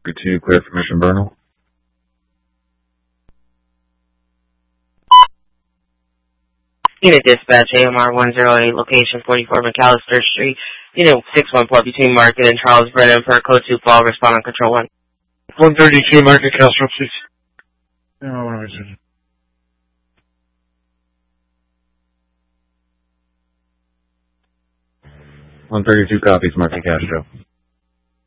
2, clear for Mission Bernal. Unit Dispatch, AMR 108, location 44 McAllister Street, Unit 614 between Market and Charles Brennan for code 2 fall, respond on control 1. 132 Market Castro, please. No, what am I saying? 132 copies, Market Castro.